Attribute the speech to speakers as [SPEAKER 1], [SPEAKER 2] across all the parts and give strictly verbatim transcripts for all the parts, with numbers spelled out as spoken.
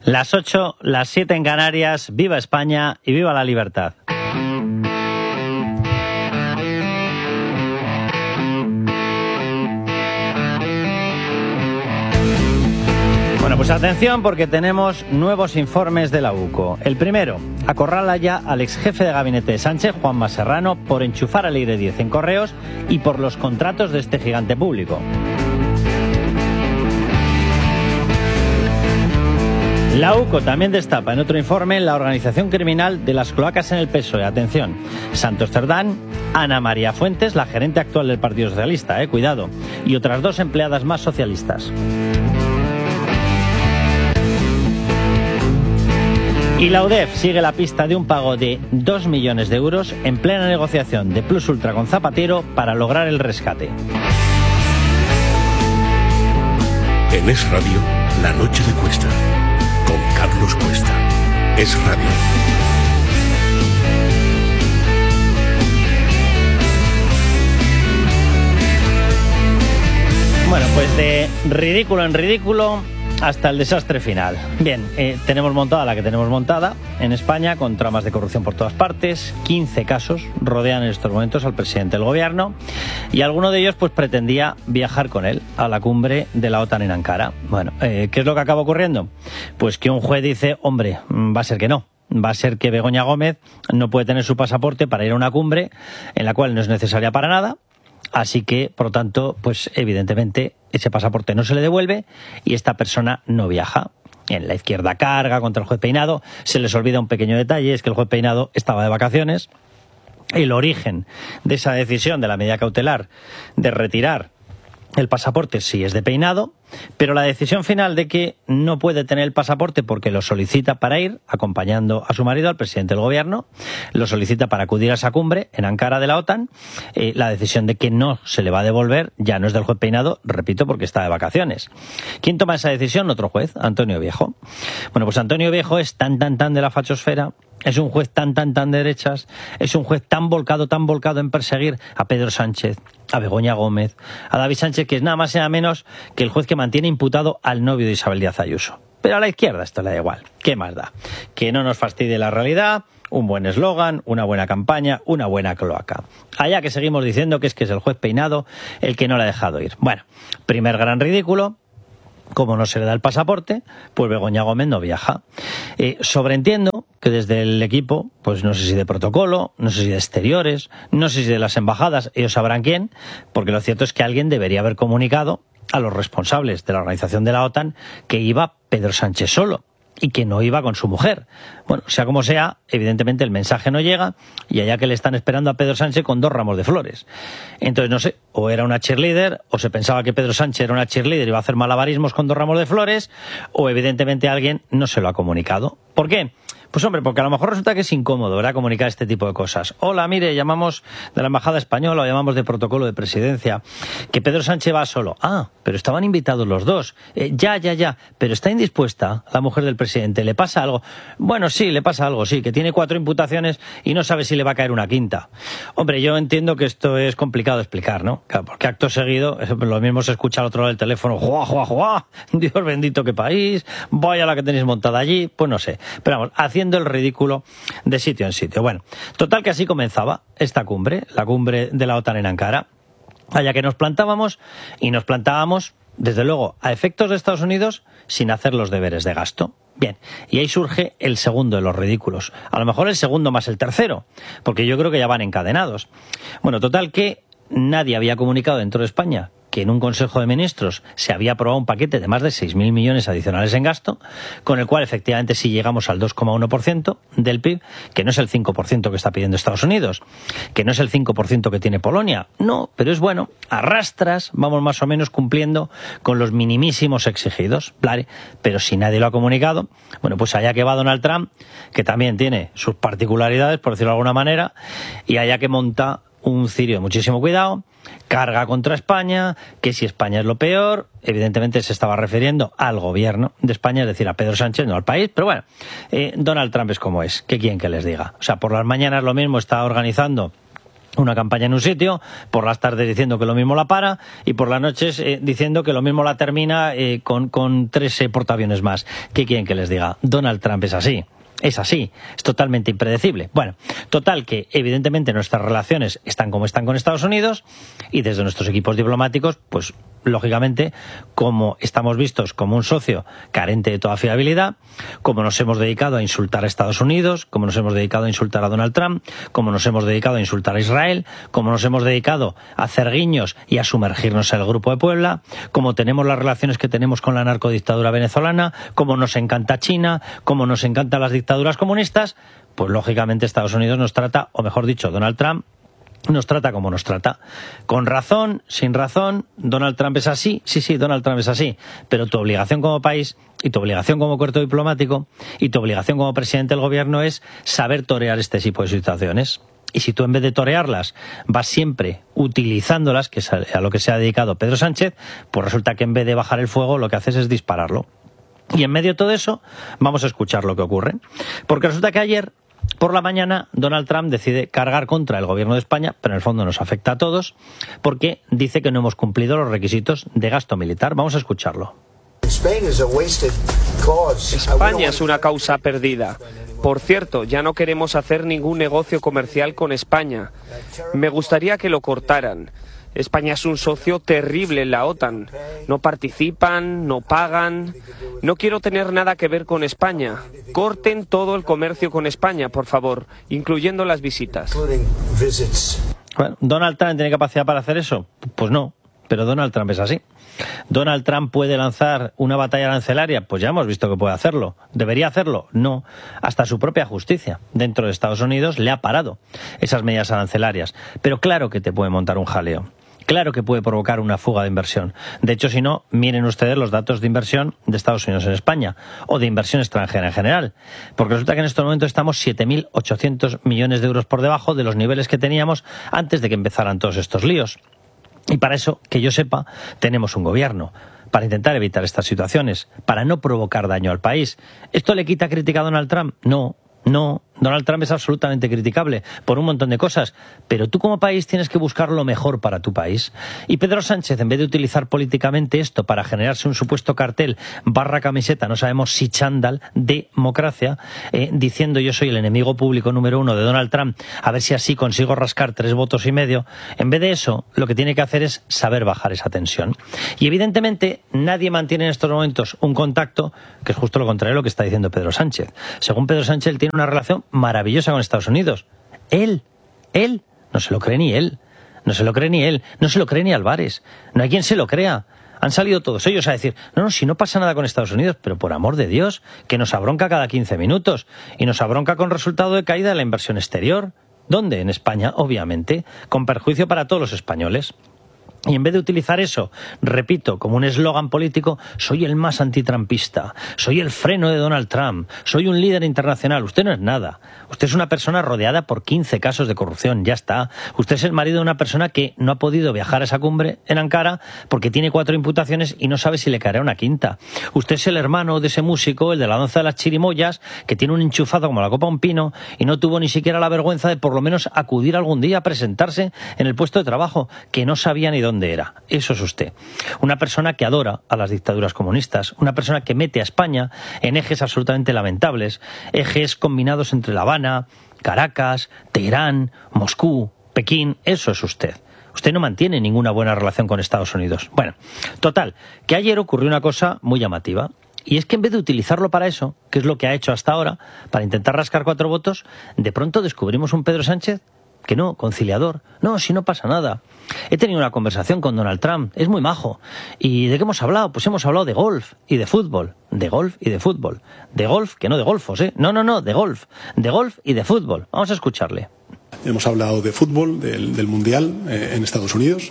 [SPEAKER 1] Las ocho, las siete en Canarias. Viva España y viva la libertad. Bueno, pues atención porque tenemos nuevos informes de la U C O. El primero, acorrala ya al ex jefe de gabinete de Sánchez, Juanma Serrano, por enchufar al I R diez en correos y por los contratos de este gigante público. La U C O también destapa en otro informe la organización criminal de las cloacas en el P S O E. Atención, Santos Cerdán, Ana María Fuentes, la gerente actual del Partido Socialista, eh, cuidado, y otras dos empleadas más socialistas. Y la U D E F sigue la pista de un pago de dos millones de euros en plena negociación de Plus Ultra con Zapatero para lograr el rescate.
[SPEAKER 2] En Es Radio, La Noche de Cuesta, con Carlos Cuesta. Es Radio.
[SPEAKER 1] Bueno, pues de ridículo en ridículo hasta el desastre final. Bien, eh, tenemos montada la que tenemos montada en España, con tramas de corrupción por todas partes. quince casos rodean en estos momentos al presidente del gobierno y alguno de ellos pues pretendía viajar con él a la cumbre de la OTAN en Ankara. Bueno, eh, ¿qué es lo que acaba ocurriendo? Pues que un juez dice, hombre, va a ser que no. Va a ser que Begoña Gómez no puede tener su pasaporte para ir a una cumbre en la cual no es necesaria para nada. Así que, por lo tanto, pues evidentemente ese pasaporte no se le devuelve y esta persona no viaja. En la izquierda carga contra el juez Peinado. Se les olvida un pequeño detalle, es que el juez Peinado estaba de vacaciones. El origen de esa decisión de la medida cautelar de retirar el pasaporte sí es de Peinado, pero la decisión final de que no puede tener el pasaporte porque lo solicita para ir, acompañando a su marido, al presidente del gobierno, lo solicita para acudir a esa cumbre en Ankara de la OTAN, eh, la decisión de que no se le va a devolver ya no es del juez Peinado, repito, porque está de vacaciones. ¿Quién toma esa decisión? Otro juez, Antonio Viejo. Bueno, pues Antonio Viejo es tan, tan, tan de la fachosfera, es un juez tan, tan, tan de derechas, es un juez tan volcado, tan volcado en perseguir a Pedro Sánchez, a Begoña Gómez, a David Sánchez, que es nada más y nada menos que el juez que mantiene imputado al novio de Isabel Díaz Ayuso. Pero a la izquierda esto le da igual. ¿Qué más da? Que no nos fastidie la realidad, un buen eslogan, una buena campaña, una buena cloaca. Allá que seguimos diciendo que es que es el juez Peinado el que no le ha dejado ir. Bueno, primer gran ridículo. Como no se le da el pasaporte, pues Begoña Gómez no viaja. Eh, sobreentiendo que desde el equipo, pues no sé si de protocolo, no sé si de exteriores, no sé si de las embajadas, ellos sabrán quién, porque lo cierto es que alguien debería haber comunicado a los responsables de la organización de la OTAN que iba Pedro Sánchez solo y que no iba con su mujer. Bueno, sea como sea, evidentemente el mensaje no llega y allá que le están esperando a Pedro Sánchez con dos ramos de flores. Entonces, no sé, o era una cheerleader, o se pensaba que Pedro Sánchez era una cheerleader y iba a hacer malabarismos con dos ramos de flores, o evidentemente alguien no se lo ha comunicado. ¿Por qué? Pues hombre, porque a lo mejor resulta que es incómodo, ¿verdad?, comunicar este tipo de cosas. Hola, mire, llamamos de la Embajada Española o llamamos de protocolo de presidencia, que Pedro Sánchez va solo. Ah, pero estaban invitados los dos. Eh, ya, ya, ya, pero está indispuesta la mujer del presidente. ¿Le pasa algo? Bueno, sí, le pasa algo, sí, que tiene cuatro imputaciones y no sabe si le va a caer una quinta. Hombre, yo entiendo que esto es complicado de explicar, ¿no? Claro, porque acto seguido, lo mismo se escucha al otro lado del teléfono, ¡juá, juá, juá! Dios bendito, qué país, vaya la que tenéis montada allí, pues no sé. Pero vamos, haciendo el ridículo de sitio en sitio. Bueno, total que así comenzaba esta cumbre, la cumbre de la OTAN en Ankara, allá que nos plantábamos y nos plantábamos, desde luego, a efectos de Estados Unidos, sin hacer los deberes de gasto. Bien, y ahí surge el segundo de los ridículos. A lo mejor el segundo más el tercero, porque yo creo que ya van encadenados. Bueno, total que nadie había comunicado dentro de España que en un Consejo de Ministros se había aprobado un paquete de más de seis mil millones adicionales en gasto, con el cual efectivamente sí llegamos al dos coma uno por ciento del P I B, que no es el cinco por ciento que está pidiendo Estados Unidos, que no es el cinco por ciento que tiene Polonia, no, pero es bueno, a rastras vamos más o menos cumpliendo con los minimísimos exigidos, ¿vale? Pero si nadie lo ha comunicado, bueno, pues allá que va Donald Trump, que también tiene sus particularidades, por decirlo de alguna manera, y allá que monta un cirio de muchísimo cuidado, carga contra España, que si España es lo peor, evidentemente se estaba refiriendo al gobierno de España, es decir, a Pedro Sánchez, no al país, pero bueno, eh, Donald Trump es como es, ¿qué quieren que les diga? O sea, por las mañanas lo mismo está organizando una campaña en un sitio, por las tardes diciendo que lo mismo la para y por las noches eh, diciendo que lo mismo la termina eh, con, con tres eh, portaaviones más. ¿Qué quieren que les diga? Donald Trump es así. Es así, es totalmente impredecible. Bueno, total que evidentemente nuestras relaciones están como están con Estados Unidos y desde nuestros equipos diplomáticos, pues lógicamente, como estamos vistos como un socio carente de toda fiabilidad, como nos hemos dedicado a insultar a Estados Unidos, como nos hemos dedicado a insultar a Donald Trump, como nos hemos dedicado a insultar a Israel, como nos hemos dedicado a hacer guiños y a sumergirnos en el Grupo de Puebla, como tenemos las relaciones que tenemos con la narcodictadura venezolana, como nos encanta China, como nos encantan las dictaduras comunistas, pues lógicamente Estados Unidos nos trata, o mejor dicho, Donald Trump nos trata como nos trata. Con razón, sin razón, Donald Trump es así, sí, sí, Donald Trump es así, pero tu obligación como país y tu obligación como cuerpo diplomático y tu obligación como presidente del gobierno es saber torear este tipo de situaciones. Y si tú en vez de torearlas vas siempre utilizándolas, que es a lo que se ha dedicado Pedro Sánchez, pues resulta que en vez de bajar el fuego lo que haces es dispararlo. Y en medio de todo eso vamos a escuchar lo que ocurre. Porque resulta que ayer por la mañana Donald Trump decide cargar contra el gobierno de España, pero en el fondo nos afecta a todos, porque dice que no hemos cumplido los requisitos de gasto militar. Vamos a escucharlo.
[SPEAKER 3] España es una causa perdida. Por cierto, ya no queremos hacer ningún negocio comercial con España. Me gustaría que lo cortaran. España es un socio terrible en la OTAN. No participan, no pagan. No quiero tener nada que ver con España. Corten todo el comercio con España, por favor, incluyendo las visitas.
[SPEAKER 1] Bueno, ¿Donald Trump tiene capacidad para hacer eso? Pues no, pero Donald Trump es así. ¿Donald Trump puede lanzar una batalla arancelaria? Pues ya hemos visto que puede hacerlo. ¿Debería hacerlo? No. Hasta su propia justicia dentro de Estados Unidos le ha parado esas medidas arancelarias. Pero claro que te puede montar un jaleo. Claro que puede provocar una fuga de inversión. De hecho, si no, miren ustedes los datos de inversión de Estados Unidos en España o de inversión extranjera en general. Porque resulta que en estos momentos estamos siete mil ochocientos millones de euros por debajo de los niveles que teníamos antes de que empezaran todos estos líos. Y para eso, que yo sepa, tenemos un gobierno para intentar evitar estas situaciones, para no provocar daño al país. ¿Esto le quita crítica a Donald Trump? No. No, Donald Trump es absolutamente criticable por un montón de cosas, pero tú como país tienes que buscar lo mejor para tu país. Y Pedro Sánchez, en vez de utilizar políticamente esto para generarse un supuesto cartel barra camiseta, no sabemos si chándal, democracia, eh, diciendo yo soy el enemigo público número uno de Donald Trump, a ver si así consigo rascar tres votos y medio, en vez de eso, lo que tiene que hacer es saber bajar esa tensión. Y evidentemente nadie mantiene en estos momentos un contacto, que es justo lo contrario de lo que está diciendo Pedro Sánchez. Según Pedro Sánchez, él tiene una relación maravillosa con Estados Unidos. Él, él, no se lo cree ni él, no se lo cree ni él, no se lo cree ni Álvarez, no hay quien se lo crea. Han salido todos ellos a decir, no, no, si no pasa nada con Estados Unidos, pero por amor de Dios, que nos abronca cada quince minutos y nos abronca con resultado de caída de la inversión exterior. ¿Dónde? En España, obviamente, con perjuicio para todos los españoles. Y en vez de utilizar eso, repito, como un eslogan político, soy el más antitrampista, soy el freno de Donald Trump, soy un líder internacional. Usted no es nada. Usted es una persona rodeada por quince casos de corrupción, ya está. Usted es el marido de una persona que no ha podido viajar a esa cumbre en Ankara porque tiene cuatro imputaciones y no sabe si le caerá una quinta. Usted es el hermano de ese músico, el de la danza de las chirimoyas, que tiene un enchufado como la copa de un pino y no tuvo ni siquiera la vergüenza de por lo menos acudir algún día a presentarse en el puesto de trabajo, que no sabía ni dónde era. Eso es usted. Una persona que adora a las dictaduras comunistas, una persona que mete a España en ejes absolutamente lamentables, ejes combinados entre La Habana, Caracas, Teherán, Moscú, Pekín. Eso es usted. Usted no mantiene ninguna buena relación con Estados Unidos. Bueno, total, que ayer ocurrió una cosa muy llamativa. Y es que en vez de utilizarlo para eso, que es lo que ha hecho hasta ahora, para intentar rascar cuatro votos, de pronto descubrimos un Pedro Sánchez que no, conciliador. No, si no pasa nada. He tenido una conversación con Donald Trump, es muy majo. ¿Y de qué hemos hablado? Pues hemos hablado de golf y de fútbol. De golf y de fútbol. De golf, que no de golfos, ¿eh? No, no, no, de golf. De golf y de fútbol. Vamos a escucharle.
[SPEAKER 4] Hemos hablado de fútbol, del, del Mundial eh, en Estados Unidos.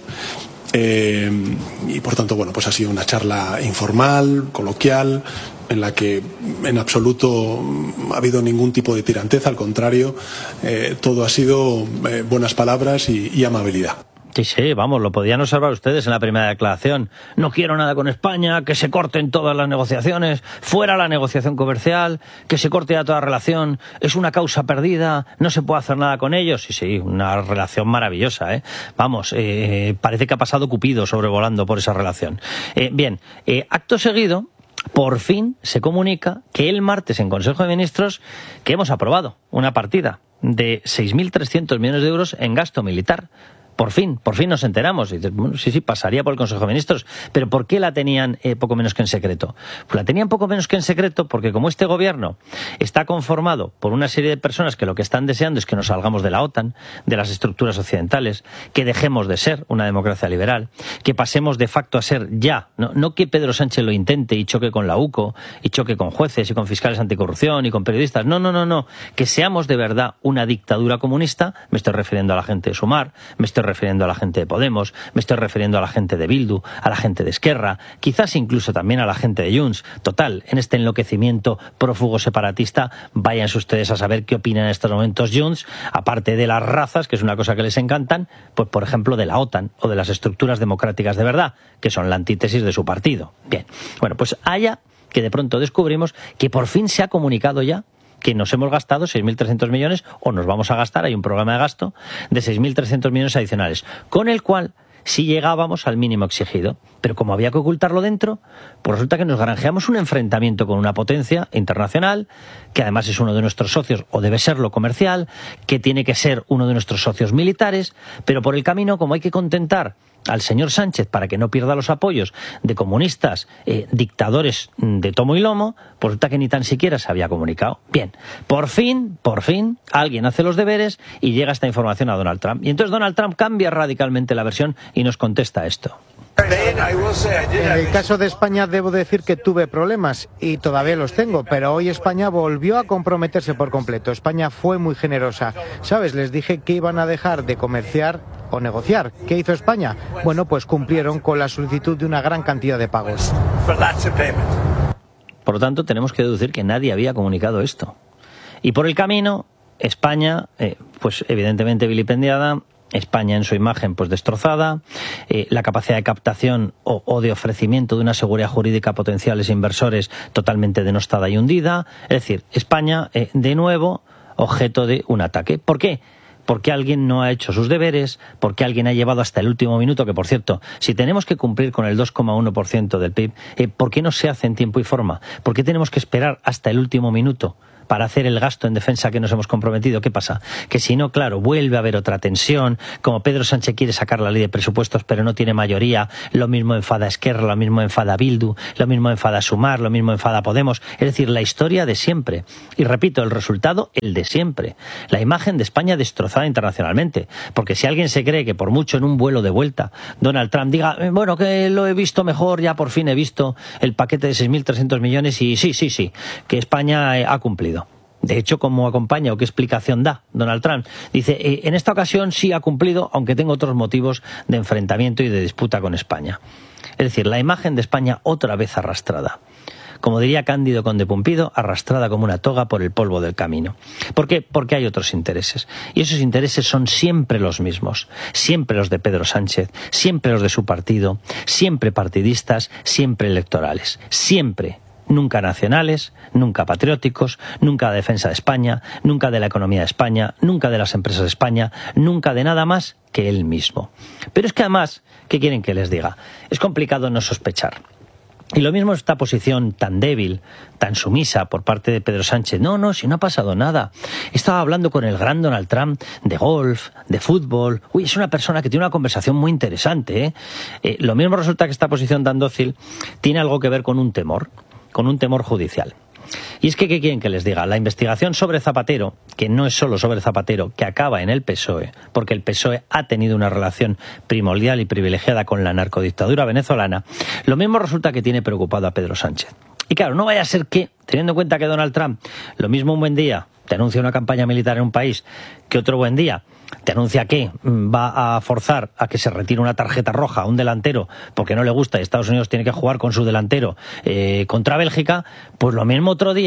[SPEAKER 4] Eh, y por tanto, bueno, pues ha sido una charla informal, coloquial, en la que en absoluto ha habido ningún tipo de tiranteza, al contrario, eh, todo ha sido eh, buenas palabras y, y amabilidad.
[SPEAKER 1] Sí, sí, vamos, lo podían observar ustedes en la primera declaración. No quiero nada con España, que se corten todas las negociaciones, fuera la negociación comercial, que se corte ya toda relación, es una causa perdida, no se puede hacer nada con ellos. Sí, sí, una relación maravillosa, ¿eh? Vamos, eh, parece que ha pasado Cupido sobrevolando por esa relación. Eh, bien, eh, acto seguido, por fin se comunica que el martes en Consejo de Ministros que hemos aprobado una partida de seis mil trescientos millones de euros en gasto militar. Por fin, por fin nos enteramos. Y dices, bueno, sí, sí, pasaría por el Consejo de Ministros. Pero ¿por qué la tenían eh, poco menos que en secreto? Pues la tenían poco menos que en secreto porque como este gobierno está conformado por una serie de personas que lo que están deseando es que nos salgamos de la OTAN, de las estructuras occidentales, que dejemos de ser una democracia liberal, que pasemos de facto a ser ya, no, no que Pedro Sánchez lo intente y choque con la UCO, y choque con jueces y con fiscales anticorrupción y con periodistas. No, no, no, no. Que seamos de verdad una dictadura comunista. Me estoy refiriendo a la gente de Sumar, me estoy refiriendo a la gente de Podemos, me estoy refiriendo a la gente de Bildu, a la gente de Esquerra, quizás incluso también a la gente de Junts. Total, en este enloquecimiento prófugo separatista, váyanse ustedes a saber qué opinan en estos momentos Junts, aparte de las razas, que es una cosa que les encantan, pues por ejemplo de la OTAN o de las estructuras democráticas de verdad, que son la antítesis de su partido. Bien, bueno, pues haya que de pronto descubrimos que por fin se ha comunicado ya que nos hemos gastado seis mil trescientos millones, o nos vamos a gastar, hay un programa de gasto, de seis mil trescientos millones adicionales, con el cual sí llegábamos al mínimo exigido. Pero como había que ocultarlo dentro, pues resulta que nos granjeamos un enfrentamiento con una potencia internacional, que además es uno de nuestros socios, o debe serlo comercial, que tiene que ser uno de nuestros socios militares, pero por el camino, como hay que contentar al señor Sánchez para que no pierda los apoyos de comunistas, eh, dictadores de tomo y lomo, pues resulta que ni tan siquiera se había comunicado. Bien, por fin, por fin, alguien hace los deberes y llega esta información a Donald Trump. Y entonces Donald Trump cambia radicalmente la versión y nos contesta esto.
[SPEAKER 5] En el caso de España debo decir que tuve problemas y todavía los tengo, pero hoy España volvió a comprometerse por completo. España fue muy generosa. ¿Sabes? Les dije que iban a dejar de comerciar o negociar. ¿Qué hizo España? Bueno, pues cumplieron con la solicitud de una gran cantidad de pagos.
[SPEAKER 1] Por lo tanto, tenemos que deducir que nadie había comunicado esto. Y por el camino, España, eh, pues evidentemente vilipendiada, España en su imagen pues destrozada, eh, la capacidad de captación o, o de ofrecimiento de una seguridad jurídica a potenciales inversores totalmente denostada y hundida. Es decir, España eh, de nuevo objeto de un ataque. ¿Por qué? Porque alguien no ha hecho sus deberes, porque alguien ha llevado hasta el último minuto, que por cierto, si tenemos que cumplir con el dos coma uno por ciento del P I B, eh, ¿por qué no se hace en tiempo y forma? ¿Por qué tenemos que esperar hasta el último minuto para hacer el gasto en defensa que nos hemos comprometido? ¿Qué pasa? Que si no, claro, vuelve a haber otra tensión, como Pedro Sánchez quiere sacar la ley de presupuestos pero no tiene mayoría, lo mismo enfada Esquerra, lo mismo enfada Bildu, lo mismo enfada Sumar, lo mismo enfada Podemos, es decir, la historia de siempre. Y repito, el resultado, el de siempre. La imagen de España destrozada internacionalmente, porque si alguien se cree que por mucho en un vuelo de vuelta Donald Trump diga, bueno, que lo he visto mejor, ya por fin he visto el paquete de seis mil trescientos millones y sí, sí, sí, que España ha cumplido. De hecho, ¿cómo acompaña o qué explicación da Donald Trump? Dice, eh, en esta ocasión sí ha cumplido, aunque tengo otros motivos de enfrentamiento y de disputa con España. Es decir, la imagen de España otra vez arrastrada. Como diría Cándido Conde Pumpido, arrastrada como una toga por el polvo del camino. ¿Por qué? Porque hay otros intereses. Y esos intereses son siempre los mismos. Siempre los de Pedro Sánchez, siempre los de su partido, siempre partidistas, siempre electorales. Siempre. Nunca nacionales, nunca patrióticos, nunca de defensa de España, nunca de la economía de España, nunca de las empresas de España, nunca de nada más que él mismo. Pero es que además, ¿qué quieren que les diga? Es complicado no sospechar. Y lo mismo esta posición tan débil, tan sumisa por parte de Pedro Sánchez. No, no, si no ha pasado nada. Estaba hablando con el gran Donald Trump de golf, de fútbol. Uy, es una persona que tiene una conversación muy interesante, ¿eh? Eh, lo mismo resulta que esta posición tan dócil tiene algo que ver con un temor. con un temor judicial. Y es que, ¿qué quieren que les diga? La investigación sobre Zapatero, que no es solo sobre Zapatero, que acaba en el P S O E, porque el P S O E ha tenido una relación primordial y privilegiada con la narcodictadura venezolana, lo mismo resulta que tiene preocupado a Pedro Sánchez. Y claro, no vaya a ser que, teniendo en cuenta que Donald Trump, lo mismo un buen día te anuncia una campaña militar en un país, que otro buen día te anuncia que va a forzar a que se retire una tarjeta roja a un delantero porque no le gusta y Estados Unidos tiene que jugar con su delantero eh, contra Bélgica, pues lo mismo otro día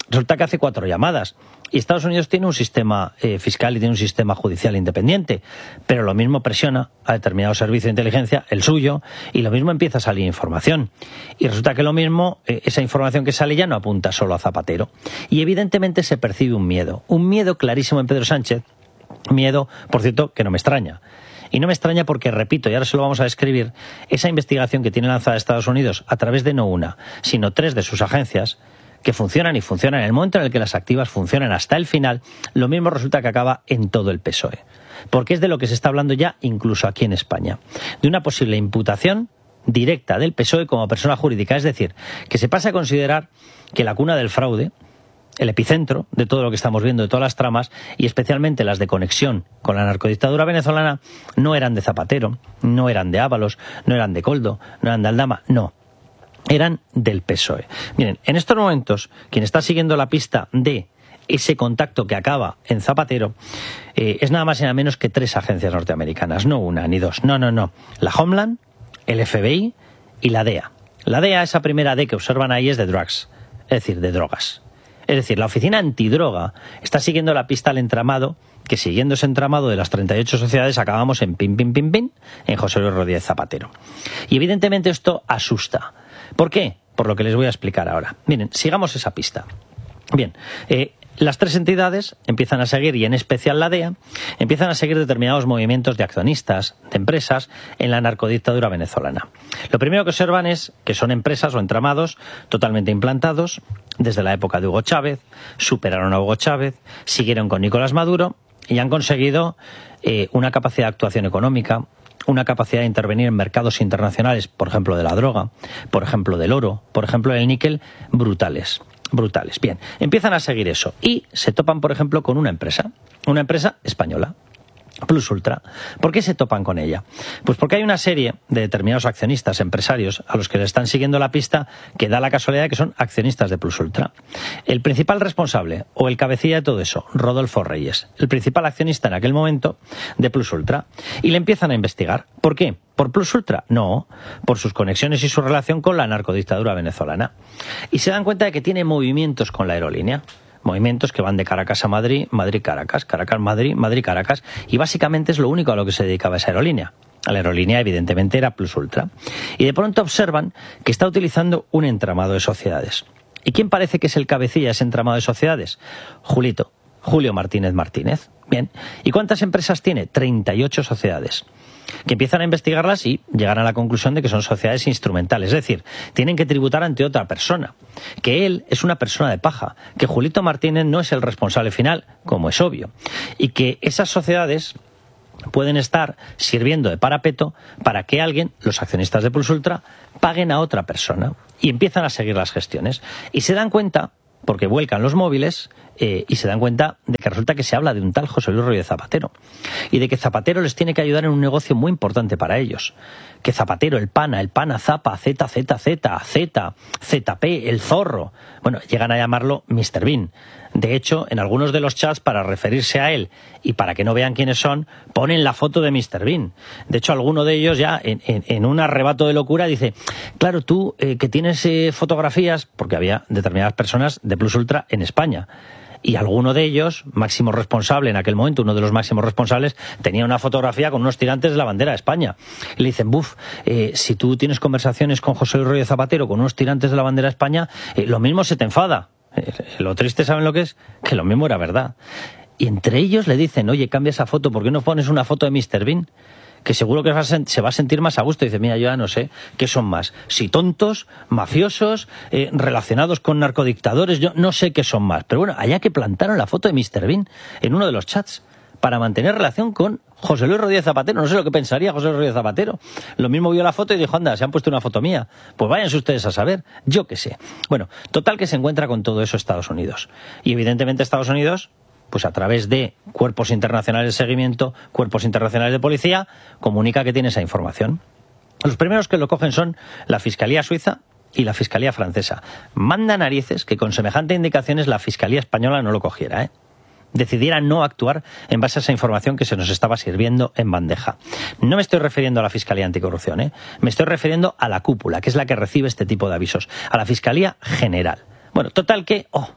[SPEAKER 1] resulta que hace cuatro llamadas. Y Estados Unidos tiene un sistema eh, fiscal y tiene un sistema judicial independiente, pero lo mismo presiona a determinado servicio de inteligencia, el suyo, y lo mismo empieza a salir información. Y resulta que lo mismo, eh, esa información que sale ya no apunta solo a Zapatero. Y evidentemente se percibe un miedo, un miedo clarísimo en Pedro Sánchez, miedo, por cierto, que no me extraña. Y no me extraña porque, repito, y ahora se lo vamos a describir, esa investigación que tiene lanzada Estados Unidos a través de no una, sino tres de sus agencias, que funcionan y funcionan en el momento en el que las activas funcionan hasta el final, lo mismo resulta que acaba en todo el P S O E. Porque es de lo que se está hablando ya incluso aquí en España. De una posible imputación directa del P S O E como persona jurídica. Es decir, que se pasa a considerar que la cuna del fraude, el epicentro de todo lo que estamos viendo, de todas las tramas, y especialmente las de conexión con la narcodictadura venezolana, no eran de Zapatero, no eran de Ábalos, no eran de Koldo, no eran de Aldama, no. Eran del P S O E. Miren, en estos momentos, quien está siguiendo la pista de ese contacto que acaba en Zapatero, eh, es nada más y nada menos que tres agencias norteamericanas, no una ni dos, no, no, no. La Homeland, el F B I y la D E A. La D E A, esa primera D que observan ahí, es de drugs, es decir, de drogas. Es decir, la oficina antidroga está siguiendo la pista al entramado, que siguiendo ese entramado de las treinta y ocho sociedades acabamos en pin, pin, pin, pin, en José Luis Rodríguez Zapatero. Y evidentemente esto asusta. ¿Por qué? Por lo que les voy a explicar ahora. Miren, sigamos esa pista. Bien, eh, las tres entidades empiezan a seguir, y en especial la D E A, empiezan a seguir determinados movimientos de accionistas, de empresas, en la narcodictadura venezolana. Lo primero que observan es que son empresas o entramados totalmente implantados desde la época de Hugo Chávez, superaron a Hugo Chávez, siguieron con Nicolás Maduro y han conseguido eh, una capacidad de actuación económica, una capacidad de intervenir en mercados internacionales, por ejemplo de la droga, por ejemplo del oro, por ejemplo del níquel, brutales, brutales. Bien, empiezan a seguir eso y se topan, por ejemplo, con una empresa, una empresa española, Plus Ultra. ¿Por qué se topan con ella? Pues porque hay una serie de determinados accionistas, empresarios, a los que le están siguiendo la pista, que da la casualidad de que son accionistas de Plus Ultra. El principal responsable, o el cabecilla de todo eso, Rodolfo Reyes, el principal accionista en aquel momento de Plus Ultra, y le empiezan a investigar. ¿Por qué? ¿Por Plus Ultra? No, por sus conexiones y su relación con la narcodictadura venezolana. Y se dan cuenta de que tiene movimientos con la aerolínea. Movimientos que van de Caracas a Madrid, Madrid-Caracas, Caracas-Madrid, Madrid-Caracas, y básicamente es lo único a lo que se dedicaba esa aerolínea. La aerolínea evidentemente era Plus Ultra. Y de pronto observan que está utilizando un entramado de sociedades. ¿Y quién parece que es el cabecilla de ese entramado de sociedades? Julito, Julio Martínez Martínez. Bien, ¿y cuántas empresas tiene? treinta y ocho sociedades. Que empiezan a investigarlas y llegan a la conclusión de que son sociedades instrumentales, es decir, tienen que tributar ante otra persona, que él es una persona de paja, que Julito Martínez no es el responsable final, como es obvio, y que esas sociedades pueden estar sirviendo de parapeto para que alguien, los accionistas de Plus Ultra, paguen a otra persona, y empiezan a seguir las gestiones, y se dan cuenta, porque vuelcan los móviles, eh, y se dan cuenta de que resulta que se habla de un tal José Luis Rodríguez Zapatero, y de que Zapatero les tiene que ayudar en un negocio muy importante para ellos, que Zapatero, el pana, el pana Zapa, Z, Z, Z, Z, Z P, el zorro, bueno, llegan a llamarlo míster Bean. De hecho, en algunos de los chats, para referirse a él y para que no vean quiénes son, ponen la foto de míster Bean. De hecho, alguno de ellos ya, en, en, en un arrebato de locura, dice, claro, tú eh, que tienes eh, fotografías, porque había determinadas personas de Plus Ultra en España, y alguno de ellos, máximo responsable en aquel momento, uno de los máximos responsables, tenía una fotografía con unos tirantes de la bandera de España. Y le dicen, buf, eh, si tú tienes conversaciones con José Luis Rodríguez Zapatero con unos tirantes de la bandera de España, eh, lo mismo se te enfada. Eh, lo triste, ¿saben lo que es? Que lo mismo era verdad. Y entre ellos le dicen, oye, cambia esa foto, ¿por qué no pones una foto de míster Bean? Que seguro que se va a sentir más a gusto. Y dice, mira, yo ya no sé qué son más, si tontos, mafiosos, eh, relacionados con narcodictadores, yo no sé qué son más. Pero bueno, allá que plantaron la foto de míster Bean en uno de los chats para mantener relación con José Luis Rodríguez Zapatero. No sé lo que pensaría José Luis Rodríguez Zapatero. Lo mismo vio la foto y dijo, anda, se han puesto una foto mía. Pues váyanse ustedes a saber, yo qué sé. Bueno, total que se encuentra con todo eso Estados Unidos. Y evidentemente Estados Unidos, pues a través de cuerpos internacionales de seguimiento, cuerpos internacionales de policía, comunica que tiene esa información. Los primeros que lo cogen son la Fiscalía Suiza y la Fiscalía Francesa. Manda narices que con semejante indicaciones la Fiscalía Española no lo cogiera, ¿eh? Decidiera no actuar en base a esa información que se nos estaba sirviendo en bandeja. No me estoy refiriendo a la Fiscalía Anticorrupción, ¿eh? Me estoy refiriendo a la cúpula, que es la que recibe este tipo de avisos, a la Fiscalía General. Bueno, total que, oh,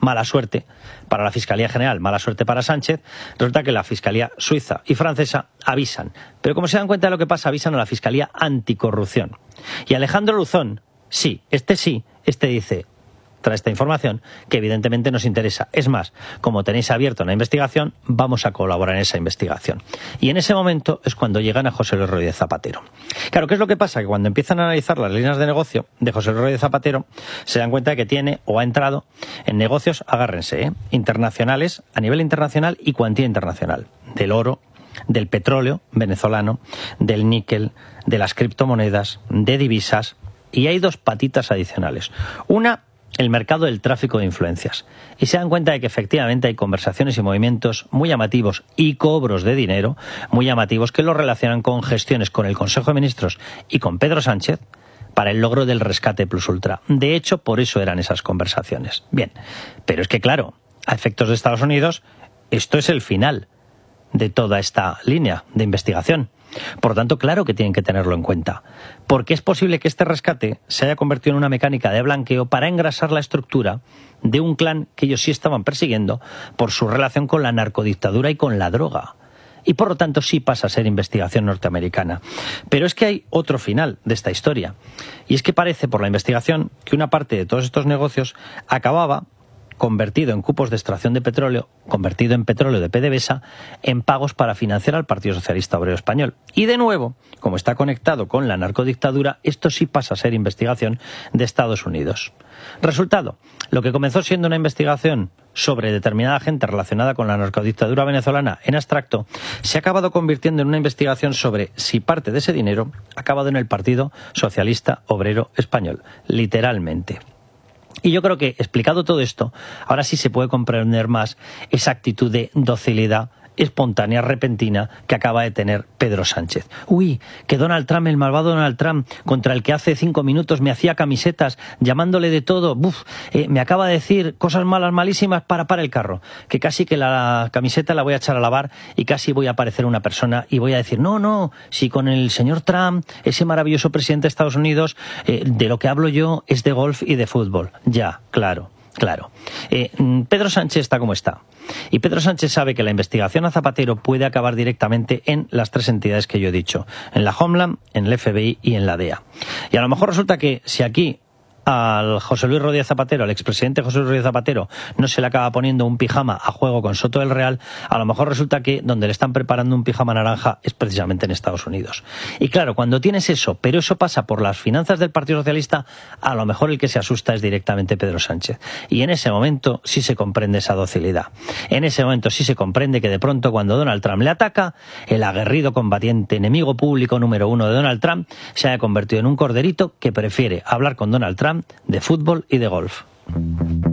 [SPEAKER 1] mala suerte para la Fiscalía General, mala suerte para Sánchez, resulta que la Fiscalía suiza y francesa avisan. Pero como se dan cuenta de lo que pasa, avisan a la Fiscalía Anticorrupción. Y Alejandro Luzón, sí, este sí, este dice, trae esta información que evidentemente nos interesa. Es más, como tenéis abierta una investigación, vamos a colaborar en esa investigación. Y en ese momento es cuando llegan a José Luis Rodríguez Zapatero. Claro, ¿qué es lo que pasa? Que cuando empiezan a analizar las líneas de negocio de José Luis Rodríguez Zapatero, se dan cuenta de que tiene o ha entrado en negocios, agárrense, ¿eh? internacionales, a nivel internacional y cuantía internacional, del oro, del petróleo venezolano, del níquel, de las criptomonedas, de divisas, y hay dos patitas adicionales. Una, el mercado del tráfico de influencias. Y se dan cuenta de que efectivamente hay conversaciones y movimientos muy llamativos y cobros de dinero muy llamativos que lo relacionan con gestiones con el Consejo de Ministros y con Pedro Sánchez para el logro del rescate plus ultra. De hecho, por eso eran esas conversaciones. Bien, pero es que claro, a efectos de Estados Unidos, esto es el final de toda esta línea de investigación. Por lo tanto, claro que tienen que tenerlo en cuenta, porque es posible que este rescate se haya convertido en una mecánica de blanqueo para engrasar la estructura de un clan que ellos sí estaban persiguiendo por su relación con la narcodictadura y con la droga. Y por lo tanto sí pasa a ser investigación norteamericana. Pero es que hay otro final de esta historia, y es que parece por la investigación que una parte de todos estos negocios acababa convertido en cupos de extracción de petróleo, convertido en petróleo de PDVSA, en pagos para financiar al Partido Socialista Obrero Español. Y de nuevo, como está conectado con la narcodictadura, esto sí pasa a ser investigación de Estados Unidos. Resultado, lo que comenzó siendo una investigación sobre determinada gente relacionada con la narcodictadura venezolana en abstracto, se ha acabado convirtiendo en una investigación sobre si parte de ese dinero ha acabado en el Partido Socialista Obrero Español, literalmente. Y yo creo que, explicado todo esto, ahora sí se puede comprender más esa actitud de docilidad espontánea, repentina, que acaba de tener Pedro Sánchez. Uy, que Donald Trump, el malvado Donald Trump, contra el que hace cinco minutos me hacía camisetas, llamándole de todo, buf, eh, me acaba de decir cosas malas, malísimas, para para el carro, que casi que la camiseta la voy a echar a lavar y casi voy a aparecer una persona y voy a decir, no, no, si con el señor Trump, ese maravilloso presidente de Estados Unidos, eh, de lo que hablo yo es de golf y de fútbol. Ya, claro. Claro. Eh, Pedro Sánchez está como está. Y Pedro Sánchez sabe que la investigación a Zapatero puede acabar directamente en las tres entidades que yo he dicho. En la Homeland, en el F B I y en la D E A. Y a lo mejor resulta que si aquí al José Luis Rodríguez Zapatero, al expresidente José Luis Rodríguez Zapatero, no se le acaba poniendo un pijama a juego con Soto del Real, a lo mejor resulta que donde le están preparando un pijama naranja es precisamente en Estados Unidos. Y claro, cuando tienes eso, pero eso pasa por las finanzas del Partido Socialista, a lo mejor el que se asusta es directamente Pedro Sánchez. Y en ese momento sí se comprende esa docilidad. En ese momento sí se comprende que de pronto cuando Donald Trump le ataca, el aguerrido combatiente, enemigo público número uno de Donald Trump, se haya convertido en un corderito que prefiere hablar con Donald Trump de fútbol y de golf.